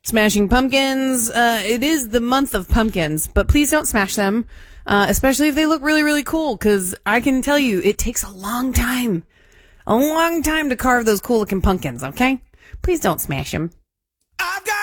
Smashing pumpkins. It is the month of pumpkins, but please don't smash them, especially if they look really, really cool, because I can tell you it takes a long time to carve those cool looking pumpkins, okay? Please don't smash them.